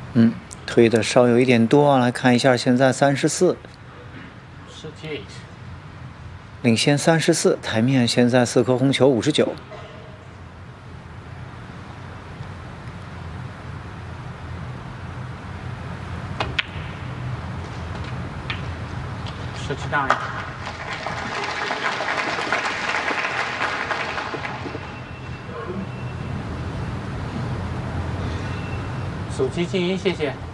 推的稍有一点多，来看一下，现在34，领先34，台面现在4颗红球59。 down。手机静音，谢谢。